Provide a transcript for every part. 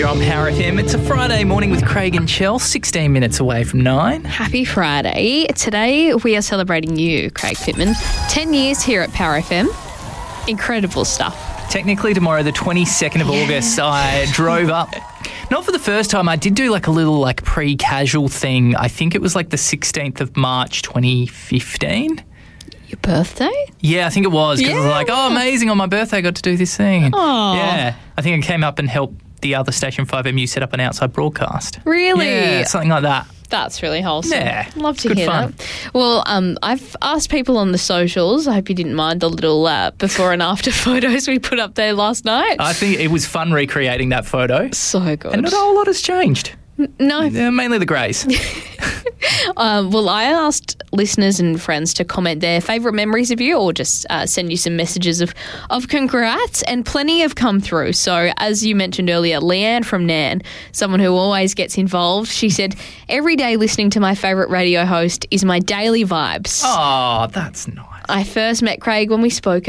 on Power FM. It's a Friday morning with Craig and Chell, 16 minutes away from 9. Happy Friday. Today we are celebrating you, Craig Pittman. 10 years here at Power FM. Incredible stuff. Technically tomorrow, the 22nd of August, I drove up. Not for the first time. I did do like a little like pre-casual thing. I think it was like the 16th of March 2015. Your birthday? Yeah, I think it was. Because I was like, oh, amazing. On my birthday, I got to do this thing. Aww. Yeah. I think I came up and helped the other station, 5MU, set up an outside broadcast. Really? Yeah, something like that. That's really wholesome. Yeah. Love to good hear fun. that. Well, I've asked people on the socials. I hope you didn't mind the little before and after photos we put up there last night. I think it was fun recreating that photo. So good. And not a whole lot has changed. No. Mainly the greys. Well, I asked listeners and friends to comment their favourite memories of you or just send you some messages of congrats, and plenty have come through. So as you mentioned earlier, Leanne from Nan, someone who always gets involved, she said, every day listening to my favourite radio host is my daily vibes. Oh, that's nice. I first met Craig when we spoke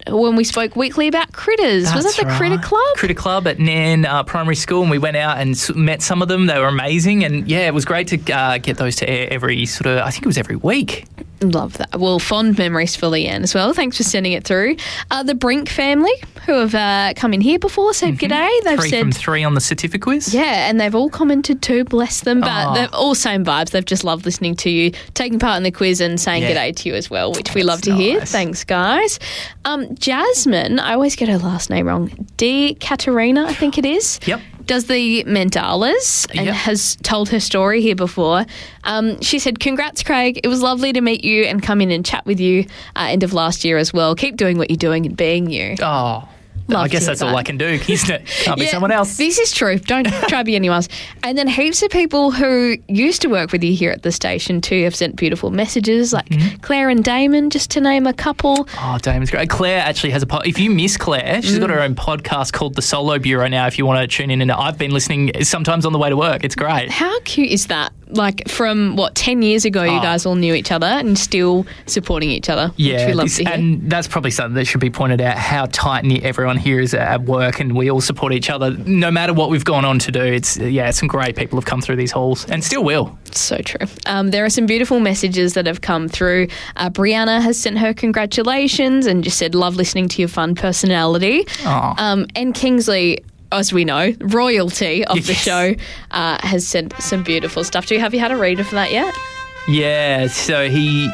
weekly about critters. Was that the Critter Club? Critter Club at Nan Primary School, and we went out and met some of them. They were amazing, and yeah, it was great to get those to air every I think it was every week. Love that. Well, fond memories for Leanne as well. Thanks for sending it through. The Brink family, who have come in here before, said g'day. They've 3 from 3 on the certificate quiz. Yeah, and they've all commented too, bless them. But they're all same vibes. They've just loved listening to you, taking part in the quiz and saying g'day to you as well, which we love to hear. Thanks, guys. Jasmine, I always get her last name wrong. D. Katerina, I think it is. Yep. Does the Mandalas and has told her story here before. She said, congrats, Craig. It was lovely to meet you and come in and chat with you end of last year as well. Keep doing what you're doing and being you. Oh, Love I guess that's all I can do, isn't it? Can't be someone else. This is true. Don't try to be anyone else. And then heaps of people who used to work with you here at the station too have sent beautiful messages, like Claire and Damon, just to name a couple. Oh, Damon's great. Claire actually has if you miss Claire, she's got her own podcast called The Solo Bureau now, if you want to tune in. And I've been listening sometimes on the way to work. It's great. How cute is that? Like from, 10 years ago you guys all knew each other and still supporting each other, which we love to hear. And that's probably something that should be pointed out, how tight-knit everyone here is at work, and we all support each other no matter what we've gone on to do. It's some great people have come through these halls and still will. So true. There are some beautiful messages that have come through. Brianna has sent her congratulations and just said, love listening to your fun personality. And Kingsley, as we know, royalty of the show, has sent some beautiful stuff. Have you had a read of that yet? Yeah, so he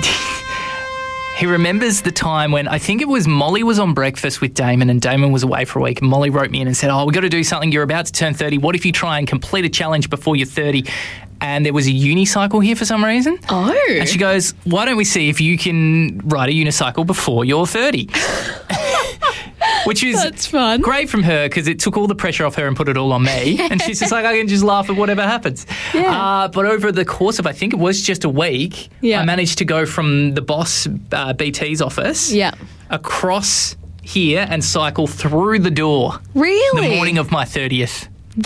remembers the time when I think it was Molly was on breakfast with Damon and Damon was away for a week, and Molly wrote me in and said, we've got to do something. You're about to turn 30. What if you try and complete a challenge before you're 30? And there was a unicycle here for some reason. Oh. And she goes, why don't we see if you can ride a unicycle before you're 30? Which is That's fun. Great from her, because it took all the pressure off her and put it all on me. And she's just like, I can just laugh at whatever happens. Yeah. But over the course of, I think it was just a week, I managed to go from the boss BT's office across here and cycle through the door. Really? The morning of my 30th.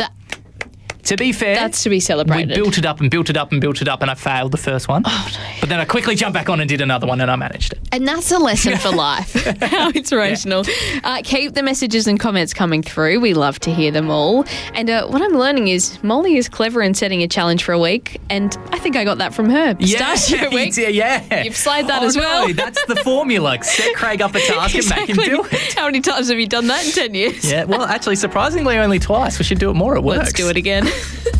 To be fair, that's to be celebrated. We built it up and built it up and built it up, and I failed the first one. Oh, no. But then I quickly jumped back on and did another one, and I managed it. And that's a lesson for life, how inspirational. Keep the messages and comments coming through. We love to hear them all. And what I'm learning is Molly is clever in setting a challenge for a week, and I think I got that from her. Start your week. You've slayed that as well. No, that's the formula. Set Craig up a task and make him do it. How many times have you done that in 10 years? Yeah, well, actually, surprisingly, only twice. We should do it more at work. Let's do it again.